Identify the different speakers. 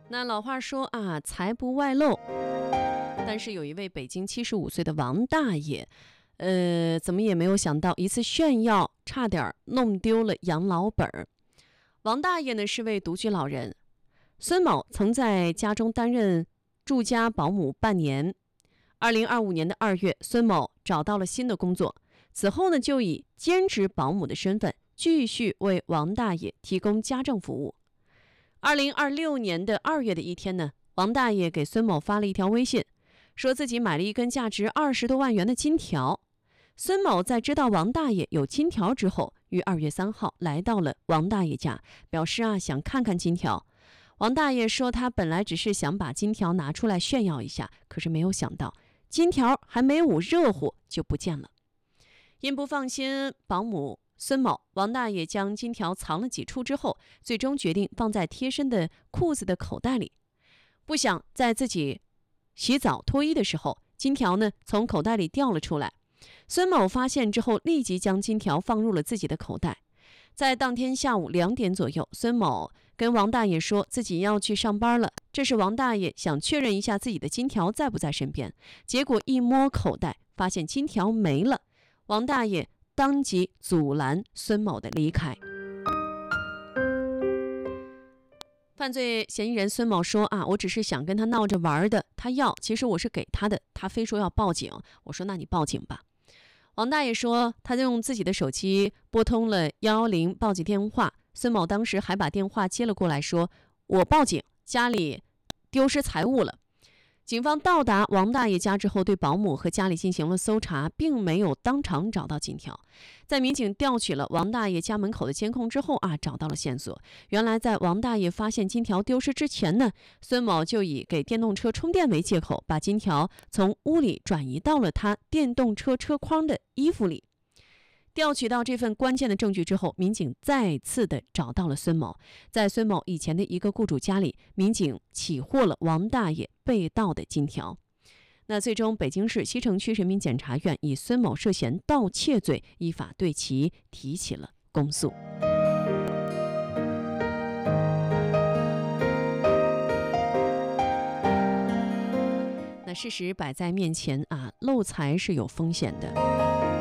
Speaker 1: 那老话说啊，财不外露。但是有一位北京75岁的王大爷，怎么也没有想到一次炫耀，差点弄丢了养老本。王大爷呢是位独居老人，孙某曾在家中担任住家保姆半年。2025年的2月，孙某找到了新的工作，此后呢就以兼职保姆的身份继续为王大爷提供家政服务。2026年的2月的一天呢，王大爷给孙某发了一条微信，说自己买了一根价值20多万元的金条。孙某在知道王大爷有金条之后，于2月3号来到了王大爷家，表示想看看金条。王大爷说他本来只是想把金条拿出来炫耀一下，可是没有想到金条还没捂热乎就不见了。因不放心保姆孙某，王大爷将金条藏了几处之后，最终决定放在贴身的裤子的口袋里。不想在自己洗澡脱衣的时候，金条呢从口袋里掉了出来。孙某发现之后，立即将金条放入了自己的口袋。在当天下午2点左右，孙某跟王大爷说自己要去上班了。这时王大爷想确认一下自己的金条在不在身边，结果一摸口袋，发现金条没了。王大爷当即阻拦孙某的离开。犯罪嫌疑人孙某说我只是想跟他闹着玩的，他要，其实我是给他的，他非说要报警。我说那你报警吧。王大爷说他用自己的手机拨通了110报警电话，孙某当时还把电话接了过来，说我报警，家里丢失财物了。警方到达王大爷家之后，对保姆和家里进行了搜查，并没有当场找到金条。在民警调取了王大爷家门口的监控之后找到了线索。原来在王大爷发现金条丢失之前呢，孙某就以给电动车充电为借口，把金条从屋里转移到了他电动车车筐的衣服里。调取到这份关键的证据之后，民警再次的找到了孙某。在孙某以前的一个雇主家里，民警起获了王大爷被盗的金条。那最终，北京市西城区人民检察院以孙某涉嫌盗窃罪，依法对其提起了公诉。那事实摆在面前漏财是有风险的。